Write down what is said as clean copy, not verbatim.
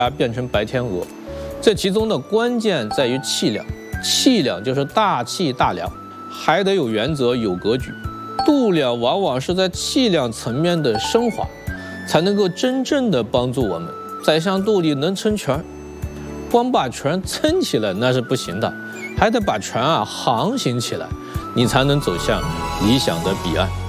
变成白天鹅。这其中的关键在于气量，气量就是大气大量，还得有原则有格局。度量往往是在气量层面的升华，才能够真正的帮助我们宰相肚里能撑船。光把船撑起来那是不行的，还得把船航行起来，你才能走向理想的彼岸。